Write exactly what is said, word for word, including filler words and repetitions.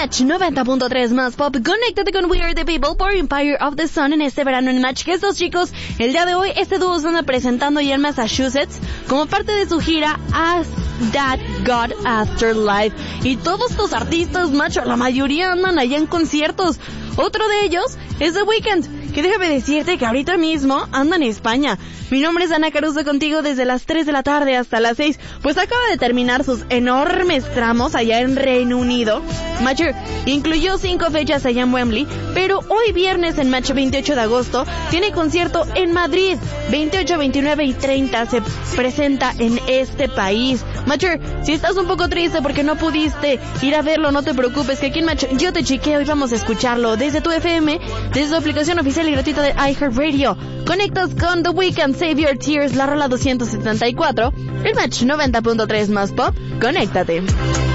Match noventa punto tres más pop. Conéctate con We Are The People por Empire of the Sun en este verano en Match. Que estos chicos, el día de hoy, este dúo se anda presentando ya en Massachusetts como parte de su gira As That God Afterlife. Y todos estos artistas, macho, la mayoría andan allá en conciertos. Otro de ellos es The Weeknd, que déjame decirte que ahorita mismo anda en España. Mi nombre es Ana Caruso, contigo desde las tres de la tarde hasta las seis. Pues acaba de terminar sus enormes tramos allá en Reino Unido. Macho, incluyó cinco fechas allá en Wembley, pero hoy viernes, en Macho veintiocho de agosto, tiene concierto en Madrid. veintiocho, veintinueve y treinta se presenta en este país. Macho, si estás un poco triste porque no pudiste ir a verlo, no te preocupes, que aquí en Macho yo te chequeo y vamos a escucharlo desde tu F M, desde tu aplicación oficial y gratuita de iHeartRadio. Conectas con The Weeknd, Save Your Tears, la rola doscientos setenta y cuatro, el Match noventa punto tres más pop. Conéctate.